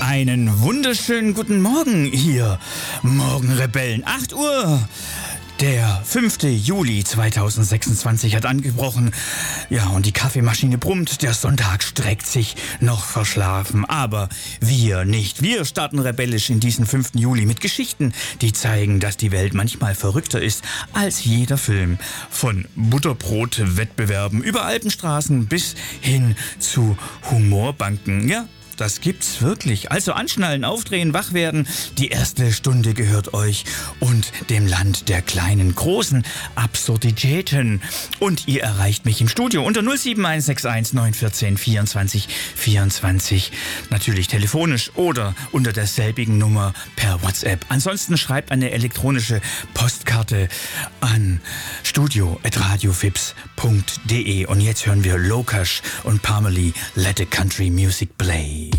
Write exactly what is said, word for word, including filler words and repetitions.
Einen wunderschönen guten Morgen hier. Morgenrebellen, acht Uhr. Der fünfte Juli zweitausendsechsundzwanzig hat angebrochen. Ja, und die Kaffeemaschine brummt. Der Sonntag streckt sich noch verschlafen. Aber wir nicht. Wir starten rebellisch in diesen fünften Juli mit Geschichten, die zeigen, dass die Welt manchmal verrückter ist als jeder Film. Von Butterbrot-Wettbewerben über Alpenstraßen bis hin zu Humorbanken. Ja, das gibt's wirklich. Also anschnallen, aufdrehen, wach werden. Die erste Stunde gehört euch und dem Land der kleinen, großen Absurditäten. Und ihr erreicht mich im Studio unter null sieben eins sechs eins neun eins vier vierundzwanzig vierundzwanzig. Natürlich telefonisch oder unter derselbigen Nummer per WhatsApp. Ansonsten schreibt eine elektronische Postkarte an studio at radiofips punkt de. Und jetzt hören wir Lokash und Parmalee, Let the Country Music Play.